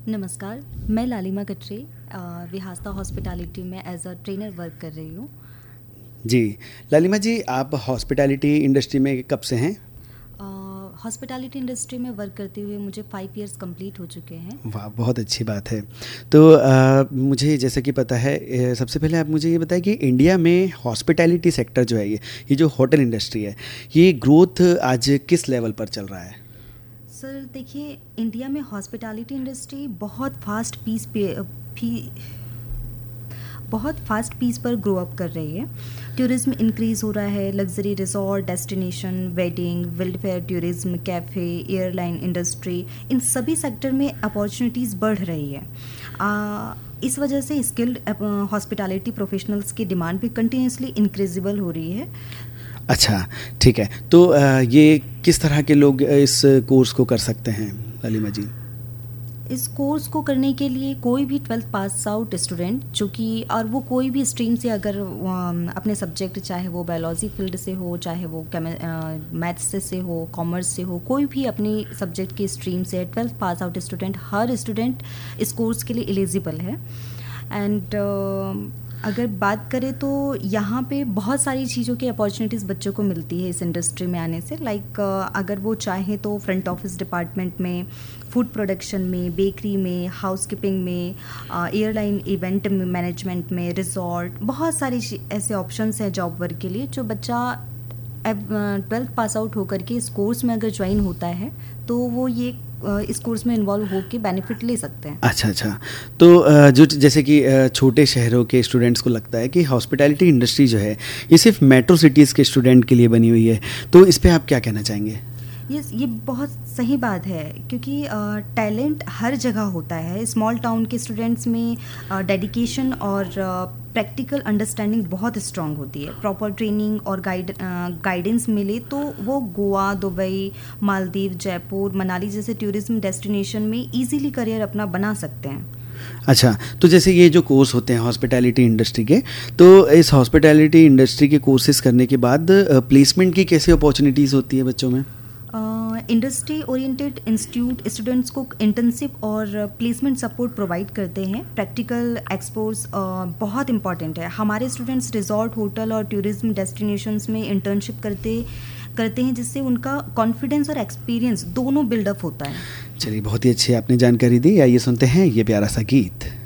नमस्कार, मैं लालिमा कटरे विहास्ता हॉस्पिटैलिटी में एज अ ट्रेनर वर्क कर रही हूँ। जी, लालिमा जी, आप हॉस्पिटैलिटी इंडस्ट्री में कब से हैं? हॉस्पिटैलिटी इंडस्ट्री में वर्क करते हुए मुझे 5 इयर्स कंप्लीट हो चुके हैं। वाह, बहुत अच्छी बात है। तो मुझे जैसा कि पता है, सबसे पहले आप मुझे ये बताएं कि इंडिया में हॉस्पिटैलिटी सेक्टर जो है, ये जो होटल इंडस्ट्री है, ये ग्रोथ आज किस लेवल पर चल रहा है? सर देखिए, इंडिया में हॉस्पिटैलिटी इंडस्ट्री बहुत फास्ट पीस पर ग्रो अप कर रही है। टूरिज्म इंक्रीज़ हो रहा है, luxury resort, destination, wedding, welfare tourism, cafe, airline industry, इन सभी सेक्टर में अपॉर्चुनिटीज़ बढ़ रही है। इस वजह से स्किल्ड हॉस्पिटैलिटी प्रोफेशनल्स की डिमांड भी कंटिन्यूसली इंक्रीजिबल हो रही है। अच्छा, ठीक है। तो ये किस तरह के लोग इस कोर्स को कर सकते हैं, लालिमा जी? इस कोर्स को करने के लिए कोई भी 12th पास आउट स्टूडेंट जो कि और वो कोई भी स्ट्रीम से अगर अपने सब्जेक्ट, चाहे वो बायोलॉजी फील्ड से हो, चाहे वो मैथ्स से हो, कॉमर्स से हो, कोई भी अपनी सब्जेक्ट की स्ट्रीम से 12th पास आउट स्टूडेंट, हर स्टूडेंट इस कोर्स के लिए एलिजिबल है। एंड अगर बात करें तो यहाँ पे बहुत सारी चीज़ों की अपॉर्चुनिटीज़ बच्चों को मिलती है इस इंडस्ट्री में आने से। लाइक अगर वो चाहे तो फ्रंट ऑफिस डिपार्टमेंट में, फूड प्रोडक्शन में, बेकरी में, हाउसकीपिंग में, एयरलाइन इवेंट मैनेजमेंट में, रिजॉर्ट, बहुत सारी ऐसे ऑप्शंस हैं जॉब वर्क के लिए। जो बच्चा 12th पास आउट होकर के इस कोर्स में अगर ज्वाइन होता है तो वो ये इस कोर्स में इन्वॉल्व होकर बेनिफिट ले सकते हैं। अच्छा। तो जो जैसे कि छोटे शहरों के स्टूडेंट्स को लगता है कि हॉस्पिटैलिटी इंडस्ट्री जो है ये सिर्फ मेट्रो सिटीज़ के स्टूडेंट के लिए बनी हुई है, तो इस पे आप क्या कहना चाहेंगे? ये बहुत सही बात है, क्योंकि टैलेंट हर जगह होता है। स्मॉल टाउन के स्टूडेंट्स में डेडिकेशन और प्रैक्टिकल अंडरस्टैंडिंग बहुत स्ट्रांग होती है। प्रॉपर ट्रेनिंग और गाइडेंस मिले तो वो गोवा, दुबई, मालदीव, जयपुर, मनाली जैसे टूरिज्म डेस्टिनेशन में इजीली करियर अपना बना सकते हैं। अच्छा, तो जैसे ये जो कोर्स होते हैं हॉस्पिटैलिटी इंडस्ट्री के, तो इस हॉस्पिटैलिटी इंडस्ट्री के कोर्सेज करने के बाद प्लेसमेंट की कैसी अपॉर्चुनिटीज़ होती है बच्चों में? इंडस्ट्री ओरिएंटेड इंस्टीट्यूट स्टूडेंट्स को इंटर्नशिप और प्लेसमेंट सपोर्ट प्रोवाइड करते हैं। प्रैक्टिकल एक्सपोज बहुत इंपॉर्टेंट है। हमारे स्टूडेंट्स रिजॉर्ट, होटल और टूरिज्म डेस्टिनेशंस में इंटर्नशिप करते हैं, जिससे उनका कॉन्फिडेंस और एक्सपीरियंस दोनों बिल्डअप होता है। चलिए, बहुत ही अच्छी आपने जानकारी दी। आइए सुनते हैं ये प्यारा सा गीत।